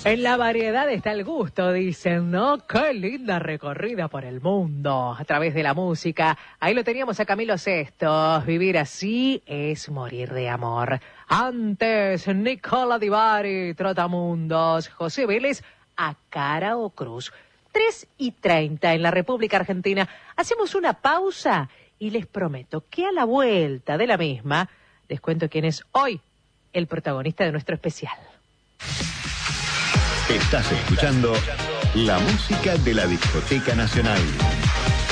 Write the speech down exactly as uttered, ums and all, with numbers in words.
En la variedad está el gusto, dicen, ¿no? Qué linda recorrida por el mundo a través de la música. Ahí lo teníamos a Camilo Sesto. Vivir así es morir de amor. Antes, Nicola Di Bari, Trotamundos, José Vélez, A Cara o Cruz. tres y treinta en la República Argentina. Hacemos una pausa y les prometo que a la vuelta de la misma les cuento quién es hoy el protagonista de nuestro especial. Estás escuchando la música de la Discoteca Nacional.